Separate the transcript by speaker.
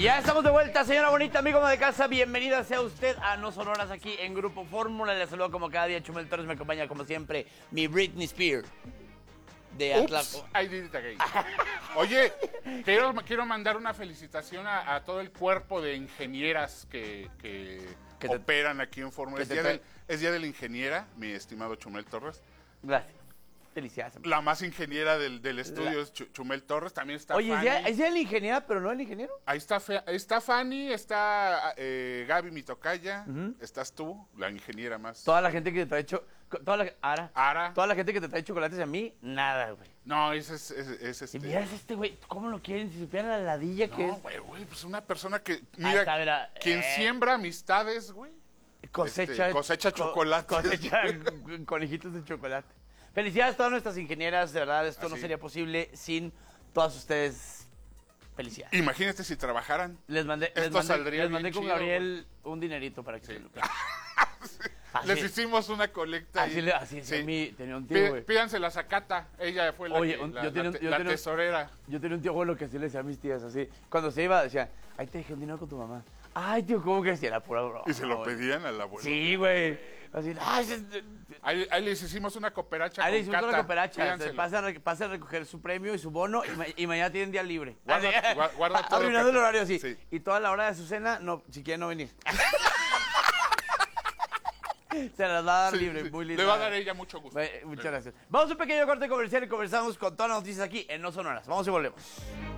Speaker 1: Ya estamos de vuelta, señora bonita, amigo de casa. Bienvenida sea usted a No Sonoras aquí en Grupo Fórmula. Le saludo como cada día. Chumel Torres me acompaña como siempre. Mi Britney Spears de Atlanta.
Speaker 2: I did it again. Oye, quiero mandar una felicitación a todo el cuerpo de ingenieras que operan aquí en Fórmula. Es día de la ingeniera, mi estimado Chumel Torres.
Speaker 1: Gracias. Felicidades.
Speaker 2: La más ingeniera del estudio es Chumel Torres. También está Fanny.
Speaker 1: Oye, ¿es día de la ingeniera, pero no el ingeniero?
Speaker 2: Ahí está Fanny, está Gaby, mi tocaya. Estás tú, la ingeniera más.
Speaker 1: Toda la gente que te trae
Speaker 2: Ara.
Speaker 1: Toda la gente que te trae chocolates a mí, nada, güey.
Speaker 2: No, ese es
Speaker 1: Y mira este güey, ¿cómo lo quieren? Si supieran la ladilla que es.
Speaker 2: No, güey, pues una persona que, mira,
Speaker 1: mira,
Speaker 2: quien siembra amistades, güey. Cosecha chocolate.
Speaker 1: Cosecha conejitos de chocolate. Felicidades a todas nuestras ingenieras, de verdad, esto no sería posible sin todas ustedes. Felicidades.
Speaker 2: Imagínate si trabajaran.
Speaker 1: Les mandé con Gabriel un dinerito para que se lo
Speaker 2: Les hicimos una colecta.
Speaker 1: Así tenía un tío, güey.
Speaker 2: Pídansela a Cata, ella fue la tesorera.
Speaker 1: Yo tenía un tío abuelo que así le decía a mis tías, así. Cuando se iba, decía, ahí te dejé un dinero con tu mamá. Ay, tío, ¿cómo que si era pura broma?
Speaker 2: Y se lo pedían al abuelo.
Speaker 1: Sí, güey. Así,
Speaker 2: ahí les hicimos una cooperacha.
Speaker 1: Ahí les hicimos una cooperacha. Pasa a recoger su premio y su bono y mañana tienen día libre.
Speaker 2: Guarda todo.
Speaker 1: Arruinando el horario, sí. Y toda la hora de su cena, no, si quieren no venir. Se las va a dar libre, muy lindo.
Speaker 2: Le va a dar ella mucho gusto.
Speaker 1: Muchas gracias. Vamos a un pequeño corte comercial y conversamos con todas las noticias aquí en No Sonoras. Vamos y volvemos.